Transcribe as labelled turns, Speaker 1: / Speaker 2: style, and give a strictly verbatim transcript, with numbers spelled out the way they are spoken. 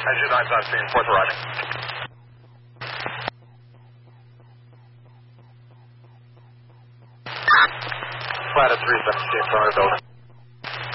Speaker 1: Engine nine's on scene, fourth arriving. Flat at three seventeen, front of the building.